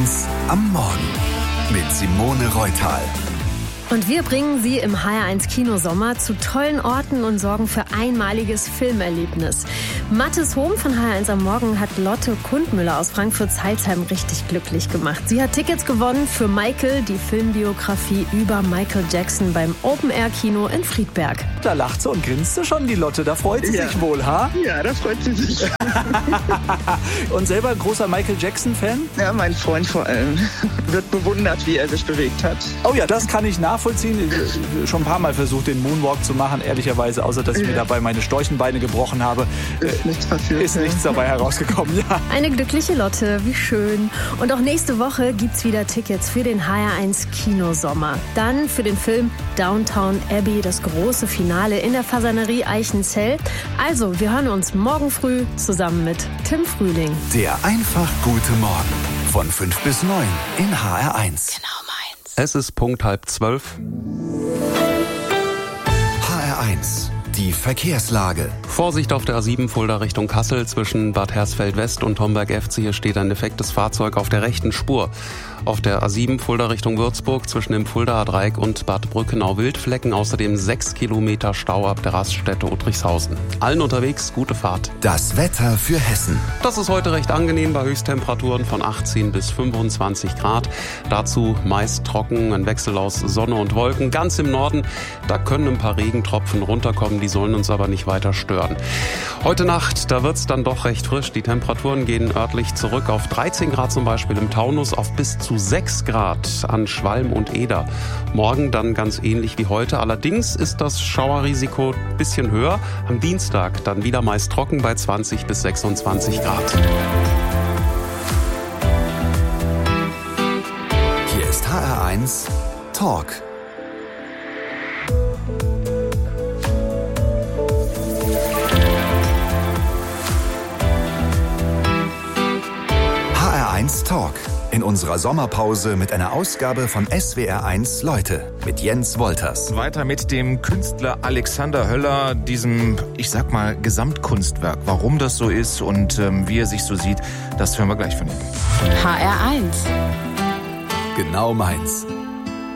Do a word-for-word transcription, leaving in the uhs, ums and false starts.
eins am Morgen mit Simone Reutal. Und wir bringen Sie im H R eins Kinosommer zu tollen Orten und sorgen für einmaliges Filmerlebnis. Mathis Hohm von H R eins am Morgen hat Lotte Kundmüller aus Frankfurt-Zeilsheim richtig glücklich gemacht. Sie hat Tickets gewonnen für Michael, die Filmbiografie über Michael Jackson beim Open-Air-Kino in Friedberg. Da lacht sie und grinst schon, die Lotte. Da freut sie ja. sich wohl, ha? Ja, da freut sie sich. Und selber großer Michael Jackson-Fan? Ja, mein Freund vor allem. Wird bewundert, wie er sich bewegt hat. Oh ja, das kann ich nachvollziehen. Ich schon ein paar Mal versucht, den Moonwalk zu machen, ehrlicherweise, außer dass ich ja. mir dabei meine Storchenbeine gebrochen habe. Ist nichts passiert. Ist nichts dabei herausgekommen, ja. Eine glückliche Lotte, wie schön. Und auch nächste Woche gibt's wieder Tickets für den H R eins Kinosommer. Dann für den Film Downton Abbey, das große Finale in der Fasanerie Eichenzell. Also, wir hören uns morgen früh zusammen mit Tim Frühling. Der einfach gute Morgen von fünf bis neun in H R eins. Genau meins. Es ist Punkt halb zwölf. H R eins. Die Verkehrslage. Vorsicht auf der A sieben Fulda Richtung Kassel zwischen Bad Hersfeld West und Homberg-Efze. Hier steht ein defektes Fahrzeug auf der rechten Spur. Auf der A sieben Fulda Richtung Würzburg zwischen dem Fuldaer Dreieck und Bad Brückenau Wildflecken. Außerdem sechs Kilometer Stau ab der Raststätte Uttrichshausen. Allen unterwegs, gute Fahrt. Das Wetter für Hessen. Das ist heute recht angenehm bei Höchsttemperaturen von achtzehn bis fünfundzwanzig Grad. Dazu meist trocken, ein Wechsel aus Sonne und Wolken. Ganz im Norden, da können ein paar Regentropfen runterkommen, die sollen uns aber nicht weiter stören. Heute Nacht, da wird's dann doch recht frisch. Die Temperaturen gehen örtlich zurück auf dreizehn Grad zum Beispiel im Taunus, auf bis zu sechs Grad an Schwalm und Eder. Morgen dann ganz ähnlich wie heute. Allerdings ist das Schauerrisiko ein bisschen höher. Am Dienstag dann wieder meist trocken bei zwanzig bis sechsundzwanzig Grad. Hier ist H R eins Talk. H R eins Talk. In unserer Sommerpause mit einer Ausgabe von S W R eins Leute mit Jens Wolters. Weiter mit dem Künstler Alexander Höller, diesem, ich sag mal, Gesamtkunstwerk. Warum das so ist und ähm, wie er sich so sieht, das hören wir gleich von ihm. H R eins. Genau meins.